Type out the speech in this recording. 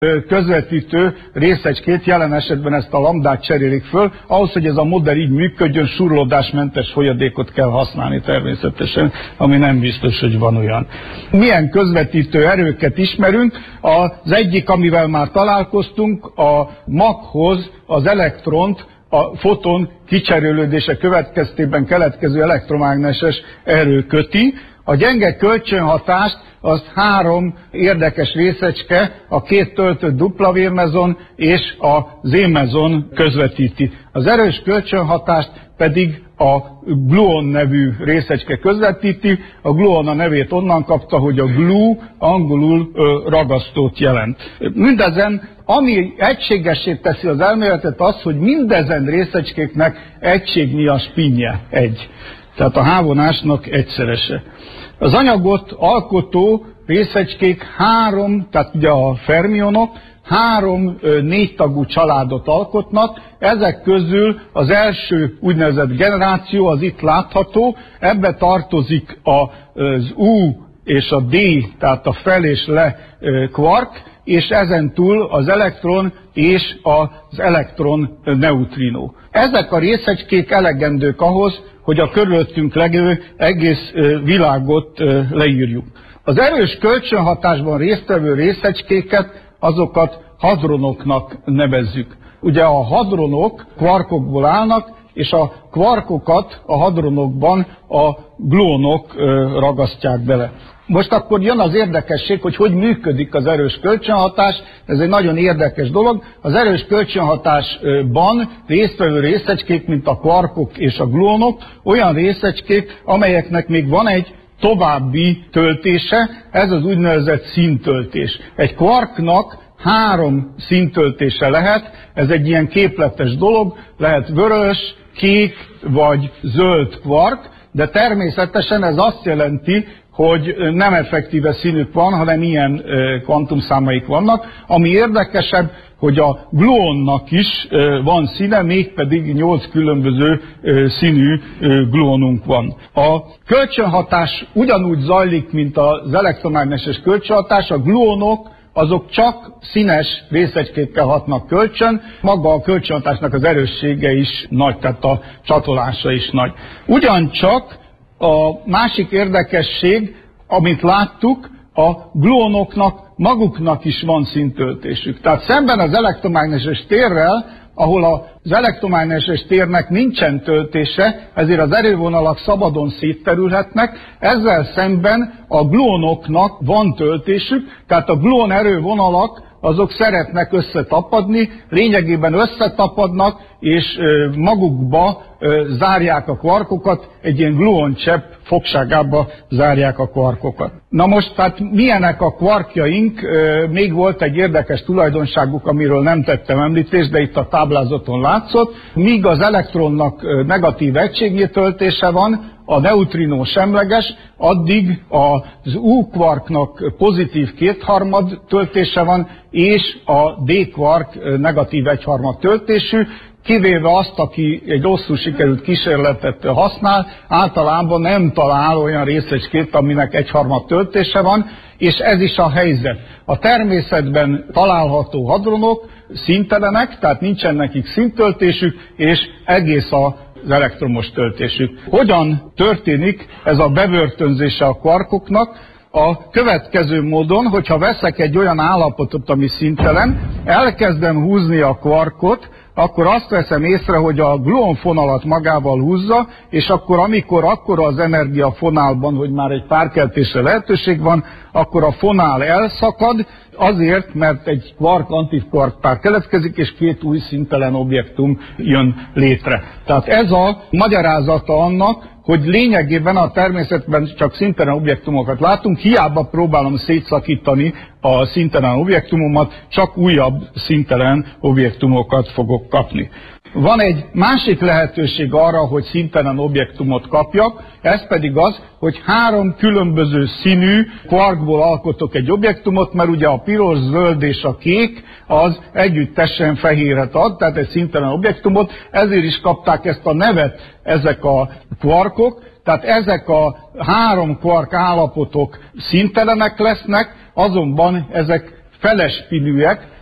közvetítő részecskét, jelen esetben ezt a lambdát cserélik föl, ahhoz, hogy ez a modell így működjön, surlódásmentes folyadékot kell használni természetesen, ami nem biztos, hogy van olyan. Milyen közvetítő erőket ismerünk? Az egyik, amivel már találkoztunk, a maghoz az elektront, a foton kicserélődése következtében keletkező elektromágneses erő köti. A gyenge kölcsönhatást azt három érdekes részecske, a két töltött dupla vérmezon és a Z-mezon közvetíti. Az erős kölcsönhatást pedig a gluon nevű részecske közvetíti. A gluon a nevét onnan kapta, hogy a glue angolul ragasztót jelent. Mindezen, ami egységessé teszi az elméletet, az, hogy mindezen részecskéknek egységnyi a spinje, egy. Tehát a H-vonásnak egyszerese. Az anyagot alkotó részecskék tehát ugye a fermionok, három négytagú családot alkotnak, ezek közül az első úgynevezett generáció, az itt látható, ebbe tartozik az U és a D, tehát a fel és le kvark, és ezen túl az elektron és az elektron neutrinó. Ezek a részecskék elegendők ahhoz, hogy a körülöttünk levő egész világot leírjuk. Az erős kölcsönhatásban résztvevő részecskéket, azokat hadronoknak nevezzük. Ugye a hadronok kvarkokból állnak, és a kvarkokat a hadronokban a gluonok ragasztják bele. Most akkor jön az érdekesség, hogy működik az erős kölcsönhatás. Ez egy nagyon érdekes dolog. Az erős kölcsönhatásban résztvevő részecskék, mint a kvarkok és a gluonok, olyan részecskék, amelyeknek még van egy további töltése, ez az úgynevezett színtöltés. Egy kvarknak három színtöltése lehet, ez egy ilyen képletes dolog, lehet vörös, kék vagy zöld kvark, de természetesen ez azt jelenti, hogy nem effektíve színük van, hanem ilyen kvantumszámaik vannak. Ami érdekesebb, hogy a gluonnak is van színe, mégpedig 8 különböző színű gluonunk van. A kölcsönhatás ugyanúgy zajlik, mint az elektromágneses kölcsönhatás. A gluonok azok csak színes részecskékkel hatnak kölcsön, maga a kölcsönhatásnak az erőssége is nagy, tehát a csatolása is nagy. Ugyancsak a másik érdekesség, amit láttuk, a gluonoknak maguknak is van színtöltésük. Tehát szemben az elektromágneses térrel, ahol az elektromágneses térnek nincsen töltése, ezért az erővonalak szabadon szétterülhetnek, ezzel szemben a gluonoknak van töltésük, tehát a gluon erővonalak azok szeretnek összetapadni, lényegében összetapadnak, és magukba zárják a kvarkokat, egy ilyen gluoncsepp fogságába zárják a kvarkokat. Na most, tehát milyenek a kvarkjaink? Még volt egy érdekes tulajdonságuk, amiről nem tettem említést, de itt a táblázaton látszott. Míg az elektronnak negatív egységnyi töltése van, a neutrinó semleges, addig az U-kvarknak pozitív kétharmad töltése van, és a D-kvark negatív egyharmad töltésű, kivéve azt, aki egy rosszul sikerült kísérletet használ, általában nem talál olyan részecskét, aminek egyharmad töltése van, és ez is a helyzet. A természetben található hadronok színtelenek, tehát nincsen nekik színtöltésük, és egész az elektromos töltésük. Hogyan történik ez a bebörtönzése a kvarkoknak? A következő módon, hogyha veszek egy olyan állapotot, ami színtelen, elkezdem húzni a kvarkot, akkor azt veszem észre, hogy a gluonfonalat magával húzza, és amikor akkora az energia a fonálban, hogy már egy párkeltésre lehetőség van, akkor a fonál elszakad, azért, mert egy kvark-antikvark pár keletkezik, és két új színtelen objektum jön létre. Tehát ez a magyarázata annak, hogy lényegében a természetben csak színtelen objektumokat látunk, hiába próbálom szétszakítani a színtelen objektumomat, csak újabb színtelen objektumokat fogok kapni. Van egy másik lehetőség arra, hogy színtelen objektumot kapjak, ez pedig az, hogy három különböző színű kvarkból alkotok egy objektumot, mert ugye a piros, zöld és a kék az együttesen fehéret ad, tehát egy színtelen objektumot, ezért is kapták ezt a nevet ezek a kvarkok, tehát ezek a három kvark állapotok színtelenek lesznek, azonban ezek felespinűek,